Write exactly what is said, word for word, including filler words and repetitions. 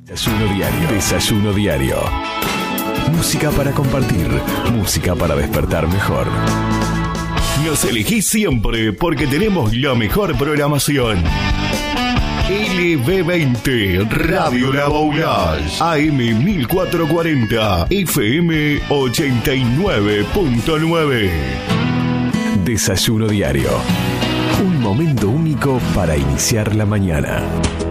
Desayuno diario. Desayuno diario. Música para compartir. Música para despertar mejor. Nos elegís siempre porque tenemos la mejor programación. L B veinte, Radio La Boulage, A M mil cuatrocientos cuarenta, F M ochenta y nueve punto nueve. Desayuno diario. Un momento único para iniciar la mañana.